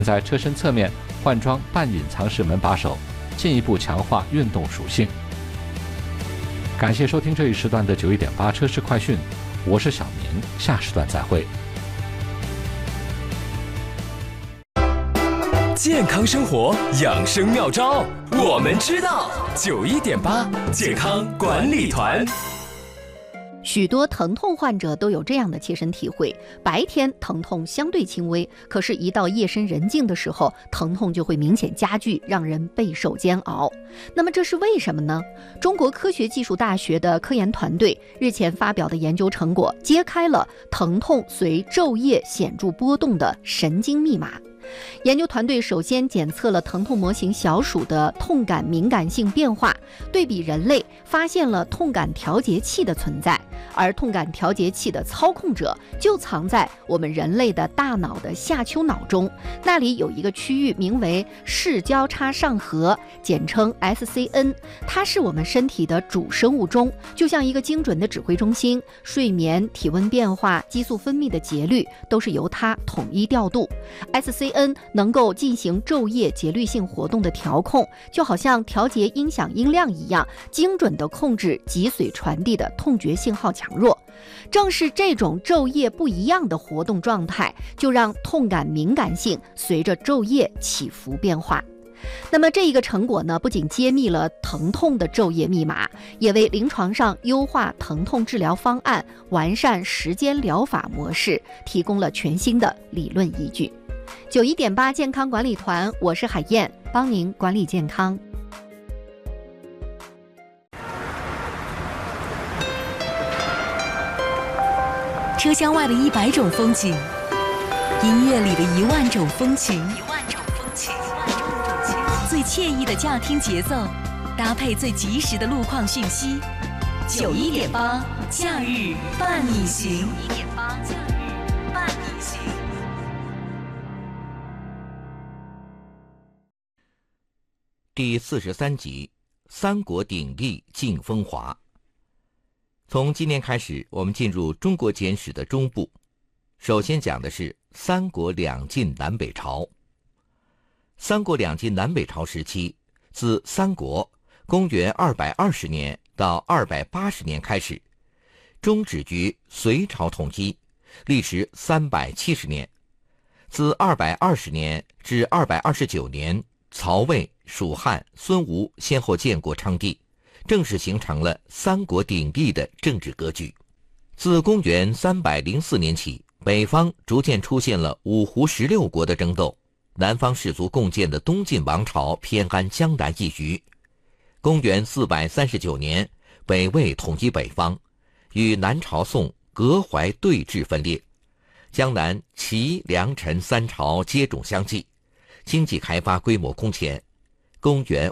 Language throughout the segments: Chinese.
在车身侧面换装半隐藏式门把手，进一步强化运动属性。感谢收听这一时段的91.8车市快讯，我是小明，下时段再会。 健康生活养生妙招，我们知道。91.8健康管理团。 许多疼痛患者都有这样的切身体会，白天疼痛相对轻微，可是一到夜深人静的时候，疼痛就会明显加剧，让人备受煎熬。那么这是为什么呢？中国科学技术大学的科研团队日前发表的研究成果，揭开了疼痛随昼夜显著波动的神经密码。研究团队首先检测了疼痛模型小鼠的痛感敏感性变化，对比人类，发现了痛感调节器的存在，而痛感调节器的操控者就藏在我们人类的大脑的下丘脑中，那里有一个区域名为视交叉上核，简称 SCN， 它是我们身体的主生物钟，就像一个精准的指挥中心，睡眠、体温变化、激素分泌的节律都是由它统一调度。SCN 能够进行昼夜节律性活动的调控，就好像调节音响音量一样，精准地控制脊髓传递的痛觉信号强弱。正是这种昼夜不一样的活动状态，就让痛感敏感性随着昼夜起伏变化。那么这一个成果呢，不仅揭秘了疼痛的昼夜密码，也为临床上优化疼痛治疗方案、完善时间疗法模式提供了全新的理论依据。91.8健康管理团，我是海燕，帮您管理健康。 车厢外的100种风景，音乐里的10000种风情，最惬意的驾听节奏，搭配最及时的路况讯息。91.8假日伴你行。 第43集，三国鼎立尽风华。从今年开始，我们进入中国简史的中部。首先讲的是三国两晋南北朝。三国两晋南北朝时期，自三国公元220年到280年开始，终止于隋朝统一，历时370年。自220年至229年，曹魏、蜀汉、孙吴先后建国称帝，正式形成了三国鼎立的政治格局。自公元304年起，北方逐渐出现了五胡16国的争斗，南方士族共建的东晋王朝偏安江南一隅。公元439年，北魏统一北方，与南朝宋隔淮对峙分裂，江南齐、梁、陈三朝接踵相继，经济开发规模空前。公元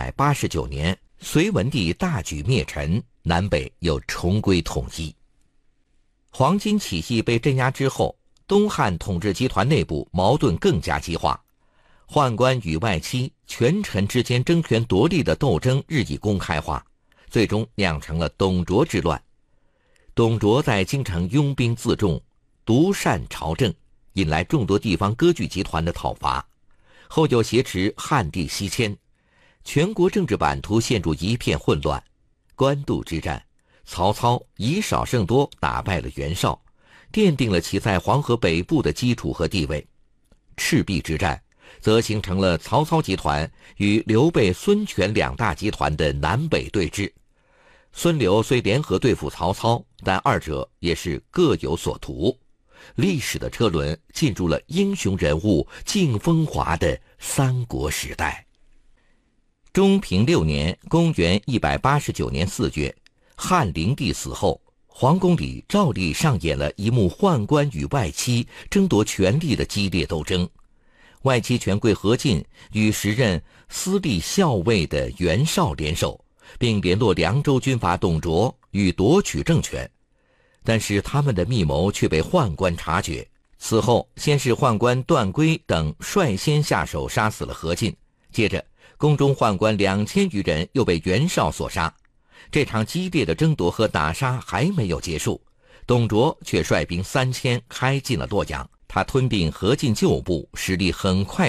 589年，隋文帝大举灭陈，南北又重归统一。黄巾起义被镇压之后，东汉统治集团内部矛盾更加激化，宦官与外戚、权臣之间争权夺利的斗争日益公开化，最终酿成了董卓之乱。董卓在京城拥兵自重，独擅朝政，引来众多地方割据集团的讨伐，后又挟持汉地西迁，全国政治版图陷入一片混乱。官渡之战，曹操以少胜多打败了袁绍，奠定了其在黄河北部的基础和地位。赤壁之战则形成了曹操集团与刘备、孙权两大集团的南北对峙。孙刘虽联合对付曹操，但二者也是各有所图。历史的车轮进入了英雄人物尽风华的三国时代。中平6年，公元189年4月，汉灵帝死后，皇宫里照例上演了一幕宦官与外戚争夺权力的激烈斗争。外戚权贵何进与时任司隶校尉的袁绍联手，并联络凉州军阀董卓欲夺取政权，但是他们的密谋却被宦官察觉。此后，先是宦官段珪等率先下手杀死了何进，接着宫中宦官2000余人又被袁绍所杀。这场激烈的争夺和打杀还没有结束，董卓却率兵3000开进了洛阳。他吞并何进旧部，实力很快